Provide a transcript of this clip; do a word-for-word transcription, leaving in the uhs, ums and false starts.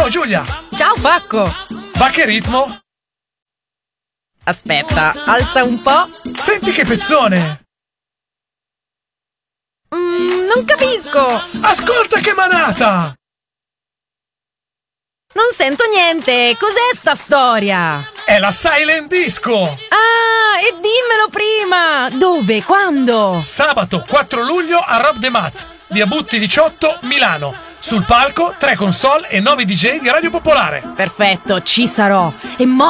Ciao Giulia! Ciao Facco! Va che ritmo? Aspetta, alza un po'. Senti che pezzone! Mm, non capisco! Ascolta che manata! Non sento niente! Cos'è sta storia? È la Silent Disco! Ah, e dimmelo prima! Dove? Quando? Sabato quattro luglio a Rob the Mat, via Butti diciotto, Milano. Sul palco, tre console e nove D J di Radio Popolare. Perfetto, ci sarò. E mo